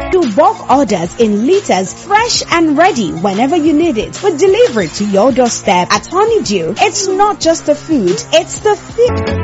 Do bulk orders in liters, fresh and ready whenever you need it, with delivery to your doorstep. At Honeydew, it's not just the food, it's the feel.